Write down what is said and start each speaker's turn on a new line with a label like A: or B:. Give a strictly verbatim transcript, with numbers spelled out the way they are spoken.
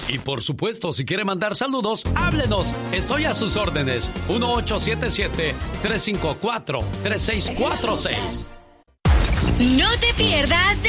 A: Y por supuesto, si quiere mandar saludos, háblenos. Estoy a sus órdenes. uno ocho siete siete, tres cinco cuatro, tres seis cuatro seis.
B: No te pierdas de